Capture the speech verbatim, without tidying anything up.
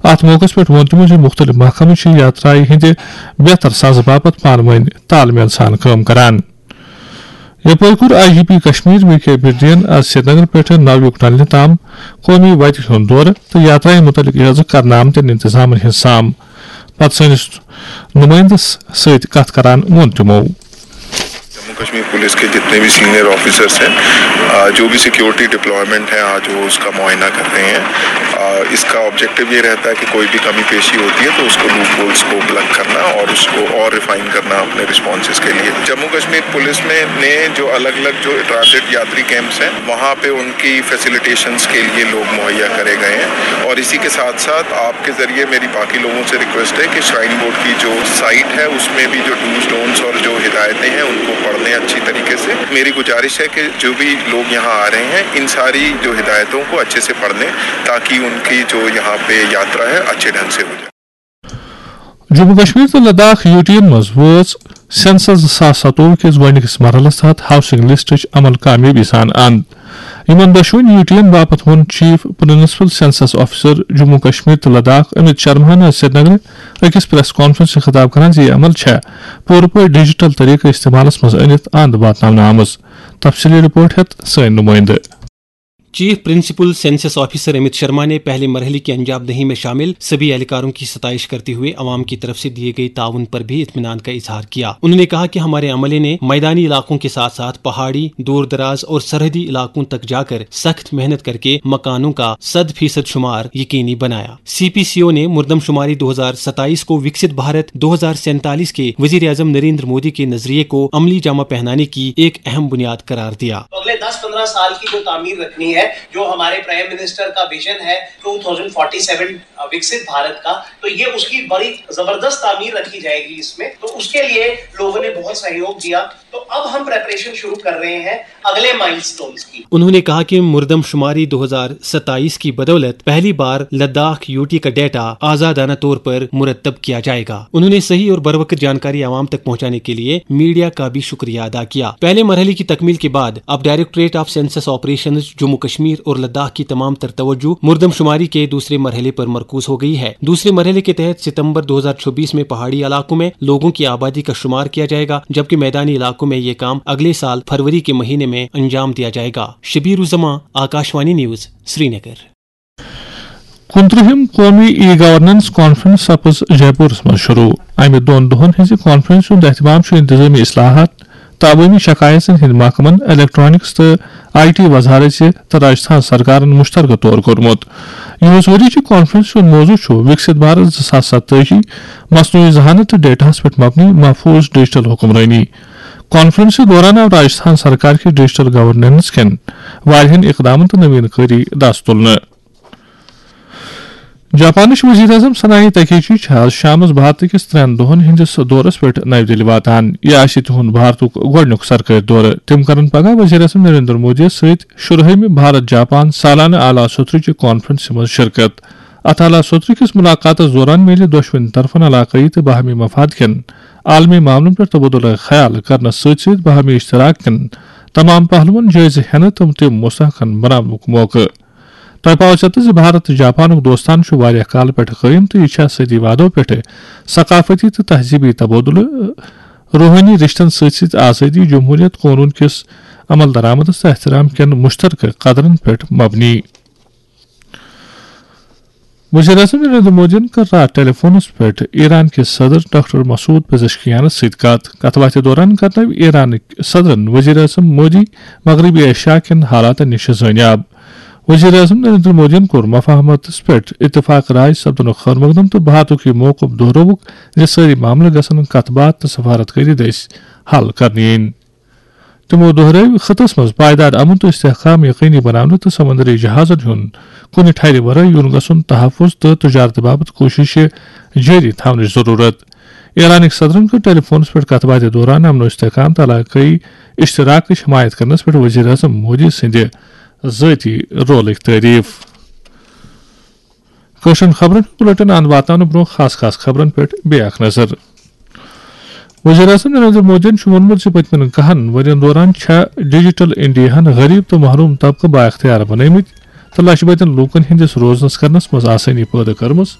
ات موقع پہ وون تمو مختلف محکمہ یاترائی ہند بہتر ساز باپت پان ون تال میل سان کام کران. یپر کور آئی جی پی کشمیر وی کے بردین آج سری نگر پہ ناویک نلنہ تام قومی وتہ ہند دورہ تو یاترائی متعلق اعزاز کرنا آمتن انتظام ہند سام. پتہ سنس نمائندس ست کت کران وون تمو جموں کشمیر پولیس کے جتنے بھی سینئر آفیسرس ہیں جو بھی سیکیورٹی ڈپلائمنٹ ہے آج وہ اس کا معائنہ کر رہے ہیں. اس کا آبجیکٹو یہ رہتا ہے کہ کوئی بھی کمی پیشی ہوتی ہے تو اس کو لوپ ہولز کو پلگ کرنا اور اس کو اور ریفائن کرنا اپنے رسپانسز کے لیے. جموں کشمیر پولیس میں نے جو الگ الگ جو ٹرانزٹ یاتری کیمپس ہیں وہاں پہ ان کی فیسیلیٹیشنز کے لیے لوگ مہیا کرے گئے ہیں. اور اسی کے ساتھ ساتھ آپ کے ذریعے میری باقی لوگوں سے ریکویسٹ ہے کہ شرائن بورڈ کی جو سائٹ ہے اس میں بھی جو ڈوز ڈونٹس اور جو ہدایتیں ہیں ان کو پڑھ لیں اچھی طریقے سے. میری گزارش ہے کہ جو بھی لوگ یہاں آ رہے ہیں ان ساری جو ہدایتوں کو اچھے سے پڑھ لیں تاکہ ان کی جو یہاں پہ یاترا ہے اچھے ڈھنگ سے ہو جائے. جموں کشمیر تو لداخ یو ٹی مز وز سینسس زٕ ساس ستوہ کس گۄڈنِکس مرحلس تحت ہاؤسنگ لسٹٕچ عمل کامیٲبی سان اند. یمن دۄشوٕنی یو ٹی این باپت ووٚن chief principal census officer Jammu Kashmir تو لداخ امت شرماہن سری نگر أکس پریس کانفرنس سے خطاب کران زِ عمل چھےٚ پوٗرٕ پٲٹھۍ ڈیجیٹل طریقہٕ استعمالس منٛز أنِتھ اند واتناونہٕ آمٕژ. تفصیلی رپورٹ ہیٚتھ سٲنۍ نُمٲیندٕ. چیف پرنسپل سینسس آفیسر امت شرما نے پہلے مرحلے کی انجام دہی میں شامل سبھی اہلکاروں کی ستائش کرتے ہوئے عوام کی طرف سے دیے گئے تعاون پر بھی اطمینان کا اظہار کیا. انہوں نے کہا کہ ہمارے عملے نے میدانی علاقوں کے ساتھ ساتھ پہاڑی دور دراز اور سرحدی علاقوں تک جا کر سخت محنت کر کے مکانوں کا صد فیصد شمار یقینی بنایا. سی پی سی او نے مردم شماری دو ہزار ستائیس کو وکست بھارت دو ہزار سینتالیس کے وزیر اعظم نریندر مودی کے نظریے کو عملی جامہ پہنانے کی ایک اہم بنیاد قرار دیا. اگلے دس پندرہ سال کی جو تعمیر رکھنی ہے جو ہمارے پرائم منسٹر کا ویژن ہے دو ہزار سینتالیس وکست بھارت کا تو یہ اس کی بڑی زبردست تعمیر رکھی جائے گی اس میں. تو اس کے لیے لوگوں نے بہت سہیوگ دیا. تو اب ہم پریپریشن شروع کر رہے ہیں اگلے مائل سٹونز کی. انہوں نے کہا کہ مردم شماری دو ہزار ستائیس کی بدولت پہلی بار لداخ یوٹی کا ڈیٹا آزادانہ طور پر مرتب کیا جائے گا. انہوں نے صحیح اور بروقت جانکاری عوام تک پہنچانے کے لیے میڈیا کا بھی شکریہ ادا کیا. پہلے مرحلے کی تکمیل کے بعد اب directorate of census operations Jammu Kashmir اور لداخ کی تمام تر توجہ مردم شماری کے دوسرے مرحلے پر مرکوز ہو گئی ہے. دوسرے مرحلے کے تحت ستمبر دو ہزار چوبیس میں پہاڑی علاقوں میں لوگوں کی آبادی کا شمار کیا جائے گا جبکہ میدانی علاقوں میں یہ کام اگلے سال فروری کے مہینے میں انجام دیا جائے گا. شبیر الزماں، آکاشوانی نیوز، سری نگر. کنترہم قومی ای گورننس کانفرنس سپز جے پورس من شروع. امہ دون دہن ہز کانفرنس ہند اہتمام انتظامی اصلاحات، تعلیمی شکایتن ہند محکمن، الیکٹرانکس تو آئی ٹی وزارت تو راجستھان سرکارن مشترکہ طور کورمت. یہ ورچہ کانفرنس ہند موضوع وکست بھارت زٕ ساس ستٲجی مصنوعی ذہانت تو ڈیٹاہس پہ مبنی محفوظ ڈیجیٹل حکمرانی. کانفرنس دوران آو راجستھان سرکار کی ڈیجیٹل گورننس کن واریاہن اقدامن تو نوین کاری دس تلنے. جاپانچ وزیر اعظم سنائی تکیچی آز شام بھارت کس ترین دہن ہندس دورس پہ نئی دہلی واتان. یہ آہ تہد بھارت گۄڈنیُک سرکاری دورہ. تم کرن پگہ وزیر اعظم نریندر مودی ست شرہمہ بھارت جاپان سالانہ اعلیٰ صدرچہ کانفرنس مز شرکت. ات اعلیٰ صدر کس ملاقات دوران میلے دۄشوٕنی طرفن علاقائی تو باہمی مفاد کن عالمی معاملن پہ تبادلہ خیال کرنس ست ست باہمی اشتراک کن تمام پہلوان جائزہ ہینہ تم تم مستحکم بناونک موقع. تہ پاو چتہ بھارت جاپانک دوستان واریاہ کال پہ قائم تو یہ صدی وادو پہ ثقافتی تو تہذیبی تبادلہ روحانی رشتن ست ست آزادی جمہوریت قانون کس عمل درآمد تو احترام کن مشترکہ قدرن پہ مبنی. وزیر اعظم نریندر مودی کر رات ٹیلی فونس پہ ایران کے صدر ڈاکٹر مسعود پزشکیانس ست کت. کت وتھ دوران کرنو ایران صدرن وزیر اعظم مودی مغربی ایشیا کن حالات نش زانیاب. وزیر اعظم نریندر مودی کور مفاہمتس پہ اتفاق رائے سپدن خیر مقدم تو بھارتک یہ موقف دہروک زِ ساری معاملہ گژھن کت بات تو سفارت کری دس حل کرنے ین. تمو دہرو خطس مز پائیدار امن تو استحکام یقینی بنانے تو سمندری جہازن ہند کن ٹھہر ورائے یون گھن تحفظ تو تجارت باپت کوشش جاری تھونچ ضرورت. ایرانک صدرن کر ٹیلی فونس پہ کت باتھ دوران امن و استحکام تو علاقائی اشتراک حمایت کرنس پہ وزیر اعظم مودی سند ذاتی رولک تعریف. کشن خبرن بلٹن اند واتنہ برو خاص خاص خبرن پہ بیاکھ نظر. وزیر اعظم نریندر مودی وونمت پتمن کہن ورین دوران ڈیجیٹل انڈیا غریب تو محروم طبقہ با اختیار بنمت تو لچھ بدین لوکن ہندس روزنس کرنس مز آسانی پیدا کرمز.